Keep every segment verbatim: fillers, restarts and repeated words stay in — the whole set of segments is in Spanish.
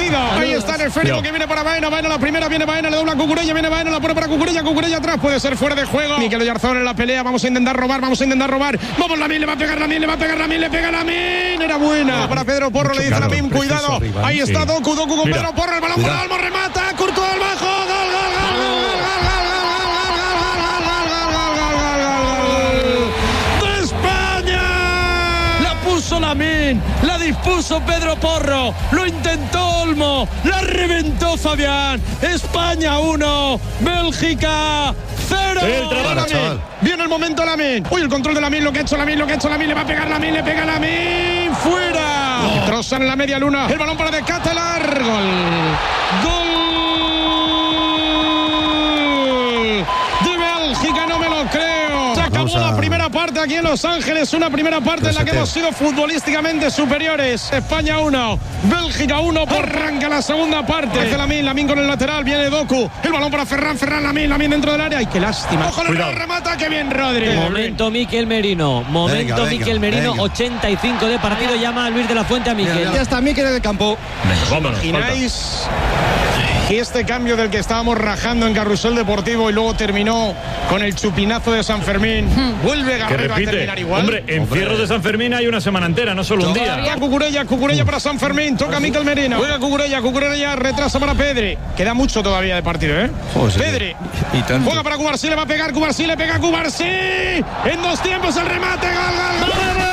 partido. Ahí está en el esférico que viene para Baena. Baena la primera, viene Baena, le dobla a Cucurella, viene Baena, la pone para Cucurella, Cucurella atrás, puede ser fuera de juego. Mikel Oyarzabal en la pelea, vamos a intentar robar, vamos a intentar robar. Vamos, Lamine, le va a pegar Lamine, le va a pegar Lamine, le pega Lamine. Era buena. Para Pedro Porro, le dice Lamine, cuidado. Ahí está Doku, Doku con Pedro Porro, el balón para Olmo, remata, Courtois al bajo, gol, gol, gol, gol, gol, gol. Lamine, la dispuso Pedro Porro, lo intentó Olmo, la reventó Fabián. España uno, Bélgica cero. El Viene el momento Lamine. Uy, el control de Lamine, lo que ha hecho Lamine, lo que ha hecho Lamine, le va a pegar Lamine, le pega Lamine, fuera. Oh. Trozan en la media luna, el balón para De Ketelaere, gol. Gol de Bélgica, no me lo creo. Se acabó la primera parte aquí en Los Ángeles, una primera parte en la que hemos sido futbolísticamente superiores. España uno, Bélgica uno, arranca la segunda parte. Hace Lamine, Lamine con el lateral, viene Doku, el balón para Ferran, Ferran, Lamine, Lamine dentro del área. ¡Ay, qué lástima! ¡Ojo, le remata! ¡Qué bien, Rodri! Momento Mikel Merino, momento venga, Mikel venga, Merino, venga. ochenta y cinco de partido, llama a Luis de la Fuente a Mikel. Ya está Mikel en el campo. Venga, vámonos. ¿Imagináis? Y este cambio del que estábamos rajando en Carrusel Deportivo y luego terminó con el chupinazo de San Fermín. Vuelve Garrido a terminar igual. Hombre, encierros de San Fermín hay una semana entera, no solo un día. Toca Cucurella, Cucurella para San Fermín. Toca Mikel Merino. Juega Cucurella, Cucurella retrasa para Pedri. Queda mucho todavía de partido, ¿eh? José, Pedri. Y tanto. Juega para Cubarsí, le va a pegar Cubarsí, le pega Cubarsí. En dos tiempos el remate. Gol, gol, gol.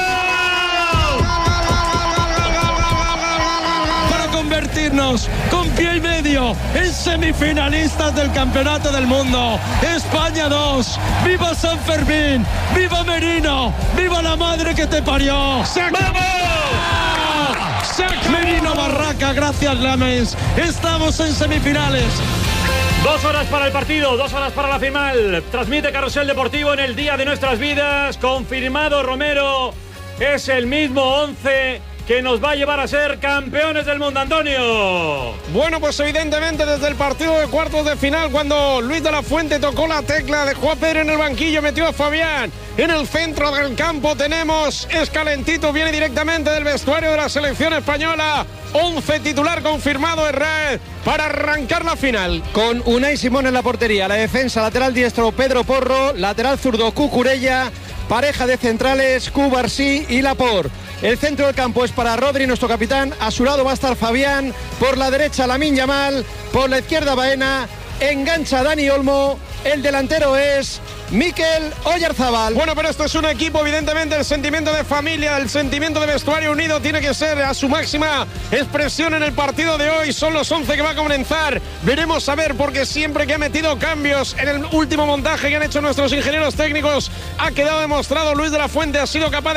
Convertirnos con pie y medio en semifinalistas del Campeonato del Mundo. España dos, viva San Fermín, viva Merino, viva la madre que te parió. ¡Se acabó! ¡Se acabó! Merino Barraca, gracias Lames, estamos en semifinales. Dos horas para el partido, dos horas para la final. Transmite Carrusel Deportivo en el día de nuestras vidas. Confirmado Romero, es el mismo once que nos va a llevar a ser campeones del mundo, Antonio. Bueno, pues evidentemente desde el partido de cuartos de final, cuando Luis de la Fuente tocó la tecla, dejó a Pedro en el banquillo, metió a Fabián en el centro del campo, tenemos, es calentito, viene directamente del vestuario de la selección española, once titular confirmado en red para arrancar la final. Con Unai Simón en la portería, la defensa, lateral diestro Pedro Porro, lateral zurdo Cucurella, pareja de centrales Cubarsí y Laporte. El centro del campo es para Rodri, nuestro capitán. A su lado va a estar Fabián. Por la derecha Lamine Yamal. Por la izquierda Baena. Engancha Dani Olmo. El delantero es Mikel Oyarzabal. Bueno, pero esto es un equipo, evidentemente el sentimiento de familia, el sentimiento de vestuario unido tiene que ser a su máxima expresión en el partido de hoy. Son los once que va a comenzar. Veremos a ver, porque siempre que ha metido cambios en el último montaje que han hecho nuestros ingenieros técnicos, ha quedado demostrado Luis de la Fuente ha sido capaz de